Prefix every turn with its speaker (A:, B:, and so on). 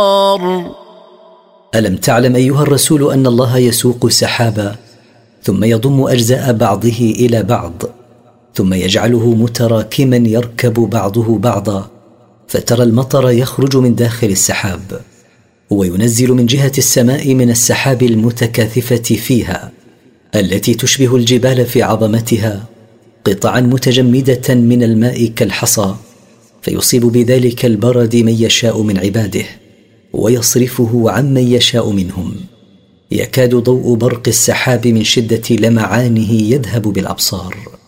A: ألم تعلم أيها الرسول أن الله يسوق سحابا ثم يضم أجزاء بعضه إلى بعض ثم يجعله متراكما يركب بعضه بعضا فترى المطر يخرج من داخل السحاب وينزل من جهة السماء من السحاب المتكاثفة فيها التي تشبه الجبال في عظمتها قطعا متجمدة من الماء كالحصى فيصيب بذلك البرد من يشاء من عباده ويصرفه عمن يشاء منهم يكاد ضوء برق السحاب من شدة لمعانه يذهب بالأبصار.